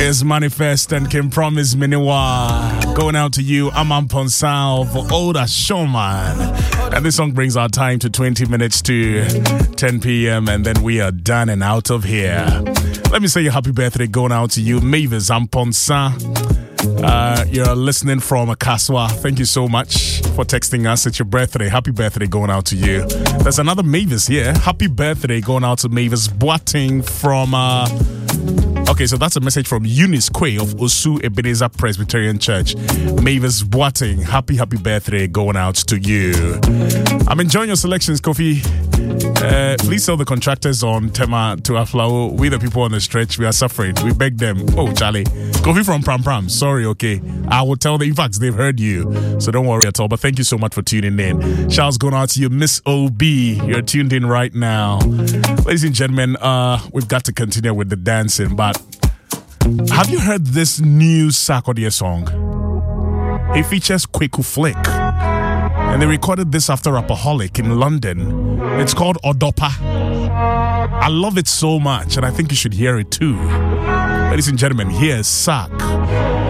is Manifest and Can Promise Miniwa. Going out to you, Aman Ponsal for Oda Showman. And this song brings our time to 20 minutes to 10 p.m. and then we are done and out of here. Let me say a happy birthday going out to you, Mavis Amponsa. You're listening from Akaswa. Thank you so much for texting us. It's your birthday. Happy birthday going out to you. There's another Mavis here. Happy birthday going out to Mavis Boating from... Okay, so that's a message from Eunice Quay of Osu Ebenezer Presbyterian Church. Mavis Boating, happy birthday going out to you. I'm enjoying your selections, Kofi. Please tell the contractors on Tema to Aflao, we the people on the stretch, we are suffering. We beg them. Oh, Charlie. Kofi from Pram Pram. Sorry, okay. I will tell them. In fact, they've heard you. So don't worry at all. But thank you so much for tuning in. Shouts going out to you, Miss OB. You're tuned in right now. Ladies and gentlemen, we've got to continue with the dancing. But have you heard this new Sarkodie song? It features Kweku Flick. And they recorded this after Rapaholic in London. It's called Odopa. I love it so much, and I think you should hear it too. Ladies and gentlemen, here's Sark.